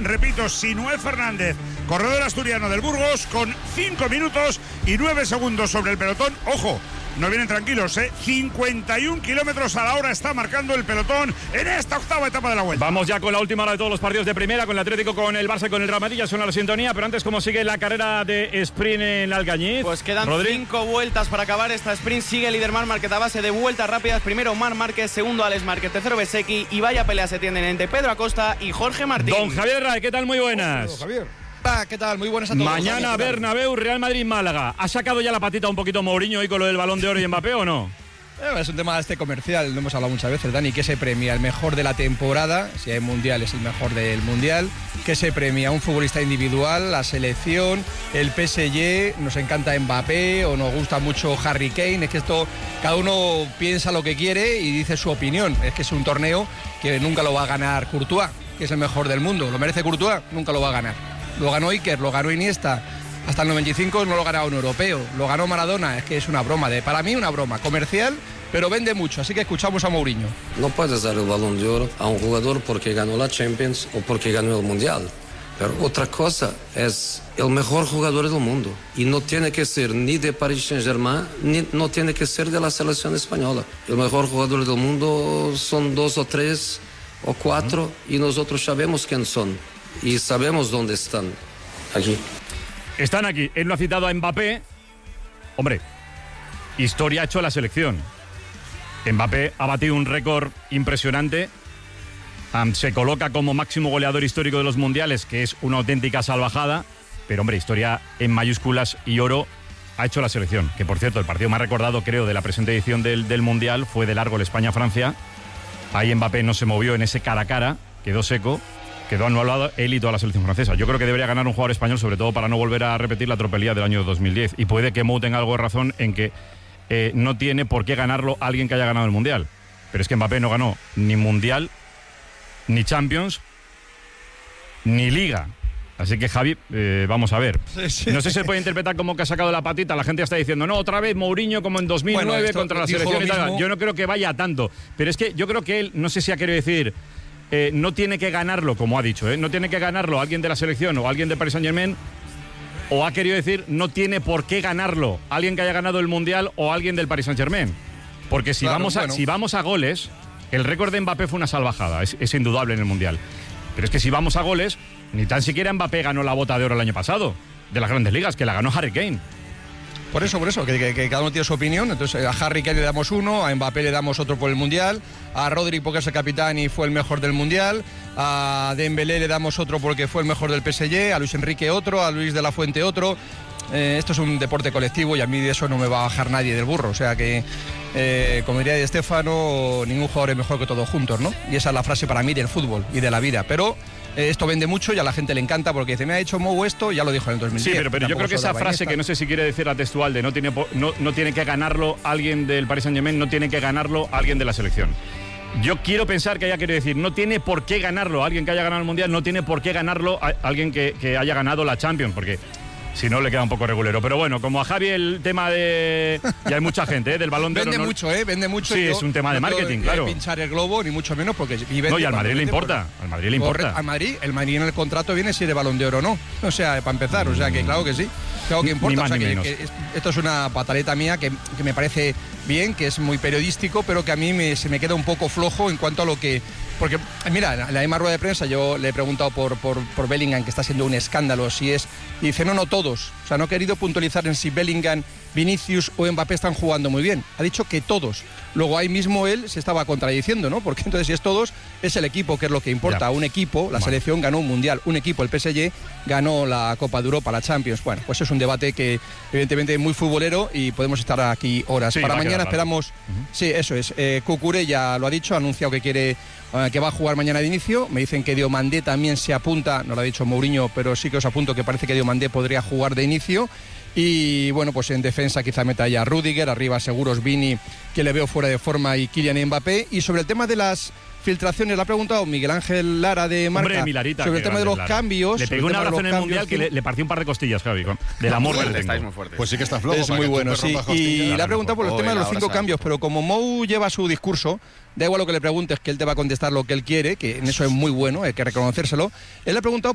repito, Sinué Fernández, corredor asturiano del Burgos, con 5 minutos y 9 segundos sobre el pelotón. Ojo, no vienen tranquilos, 51 kilómetros a la hora está marcando el pelotón en esta octava etapa de la Vuelta. Vamos ya con la última hora de todos los partidos de primera, con el Atlético, con el Barça y con el Real Madrid. Ya suena la sintonía, pero antes, ¿cómo sigue la carrera de sprint en Algañiz? Pues quedan 5 vueltas para acabar esta sprint. Sigue el líder Marc Márquez a base de vueltas rápidas. Primero Marc Márquez, segundo Alex Márquez, tercero Bezzecchi, y vaya pelea se tienden entre Pedro Acosta y Jorge Martín. Don Javier Ray, ¿qué tal? Muy buenas. Hola, Javier. ¿Qué tal? Muy buenas a todos. Mañana Bernabéu, Real Madrid-Málaga. ¿Ha sacado ya la patita un poquito Mourinho hoy con lo del Balón de Oro y Mbappé o no? Es un tema comercial, lo hemos hablado muchas veces, Dani, que se premia el mejor de la temporada, si hay mundial es el mejor del mundial, que se premia un futbolista individual, la selección, el PSG, nos encanta Mbappé o nos gusta mucho Harry Kane, es que esto cada uno piensa lo que quiere y dice su opinión, es que es un torneo que nunca lo va a ganar Courtois, que es el mejor del mundo, ¿lo merece Courtois? Nunca lo va a ganar. Lo ganó Iker, lo ganó Iniesta, hasta el 95 no lo ganaba un europeo, lo ganó Maradona, es que es una broma, para mí una broma comercial, pero vende mucho, así que escuchamos a Mourinho. No puedes dar el Balón de Oro a un jugador porque ganó la Champions o porque ganó el Mundial, pero otra cosa es el mejor jugador del mundo y no tiene que ser ni de Paris Saint-Germain ni no tiene que ser de la selección española. El mejor jugador del mundo son 2 o 3 o 4 y nosotros sabemos quién son. Y sabemos dónde están. Aquí. Están aquí. Él lo ha citado a Mbappé. Hombre, historia ha hecho la selección. Mbappé ha batido un récord impresionante. Se coloca como máximo goleador histórico de los mundiales, que es una auténtica salvajada. Pero, hombre, historia en mayúsculas y oro ha hecho la selección. Que, por cierto, el partido más recordado, creo, de la presente edición del mundial fue de largo el España-Francia. Ahí Mbappé no se movió en ese cara a cara, quedó seco. Quedó anulado él y toda la selección francesa. Yo creo que debería ganar un jugador español, sobre todo para no volver a repetir la tropelía del año 2010. Y puede que Mou tenga algo de razón en que no tiene por qué ganarlo alguien que haya ganado el Mundial. Pero es que Mbappé no ganó ni Mundial, ni Champions, ni Liga. Así que, Javi, vamos a ver. Sí. No sé si se puede interpretar como que ha sacado la patita. La gente está diciendo, no, otra vez Mourinho como en 2009 contra la selección y tal. Yo no creo que vaya tanto. Pero es que yo creo que él, no sé si ha querido decir... no tiene que ganarlo, como ha dicho, no tiene que ganarlo alguien de la selección o alguien de Paris Saint-Germain, o ha querido decir no tiene por qué ganarlo alguien que haya ganado el Mundial o alguien del Paris Saint-Germain. Porque si, claro, si vamos a goles, el récord de Mbappé fue una salvajada, es indudable en el Mundial. Pero es que si vamos a goles, ni tan siquiera Mbappé ganó la bota de oro el año pasado, de las Grandes Ligas, que la ganó Harry Kane. Por eso, que cada uno tiene su opinión. Entonces a Harry Kane le damos uno, a Mbappé le damos otro por el Mundial, a Rodri porque es el capitán y fue el mejor del Mundial, a Dembélé le damos otro porque fue el mejor del PSG, a Luis Enrique otro, a Luis de la Fuente otro. Esto es un deporte colectivo y a mí de eso no me va a bajar nadie del burro. O sea que, como diría Di Stéfano, ningún jugador es mejor que todos juntos, ¿no? Y esa es la frase para mí del fútbol y de la vida. Pero esto vende mucho y a la gente le encanta porque dice, me ha hecho Mou esto, ya lo dijo en el 2010. Sí, pero yo creo que esa frase, que no sé si quiere decir la textual de no tiene que ganarlo alguien del Paris Saint-Germain, no tiene que ganarlo alguien de la selección. Yo quiero pensar que haya querido decir, no tiene por qué ganarlo alguien que haya ganado el Mundial, no tiene por qué ganarlo alguien que haya ganado la Champions, porque... si no, le queda un poco regulero. Pero bueno, como a Javi el tema de... y hay mucha gente, del Balón de Oro... Vende mucho, vende mucho. Sí, es un tema de marketing, claro. Pinchar el globo, ni mucho menos, porque... No, y al Madrid le importa. Al Madrid le importa. Al Madrid en el contrato viene si de Balón de Oro o no. O sea, para empezar, o sea, que claro que sí. Claro que importa. Ni más, o sea, ni menos. Que esto es una pataleta mía que me parece bien, que es muy periodístico, pero que a mí se me queda un poco flojo en cuanto a lo que... Porque, mira, en la misma rueda de prensa yo le he preguntado por Bellingham, que está siendo un escándalo, si es... Y dice, no todos. O sea, no he querido puntualizar en si Bellingham, Vinicius o Mbappé están jugando muy bien. Ha dicho que todos. Luego ahí mismo él se estaba contradiciendo, ¿no? Porque entonces si es todos, es el equipo, que es lo que importa. Ya. Un equipo, la selección ganó un Mundial. Un equipo, el PSG, ganó la Copa de Europa, la Champions. Bueno, pues es un debate que evidentemente es muy futbolero y podemos estar aquí horas. Sí, para mañana esperamos... Sí, eso es. Cucurella ya lo ha dicho, ha anunciado que quiere... que va a jugar mañana de inicio. Me dicen que Diomandé también se apunta, no lo ha dicho Mourinho, pero sí que os apunto que parece que Diomandé podría jugar de inicio. Y bueno, pues en defensa quizá meta ya a Rüdiger, arriba seguros Vini, que le veo fuera de forma, y Kylian Mbappé. Y sobre el tema de las filtraciones, le ha preguntado Miguel Ángel Lara de Marca. Hombre, Milarita, sobre el tema de los cambios. Le pegó un abrazo en el Mundial que le partió un par de costillas, Javi, del amor que le tengo. Muy fuerte. Pues sí que está flojo. Es muy bueno, sí. Y le ha preguntado por el tema de los 5 cambios, pero como Mou lleva su discurso, da igual lo que le preguntes, que él te va a contestar lo que él quiere, que en eso es muy bueno, hay que reconocérselo. Él le ha preguntado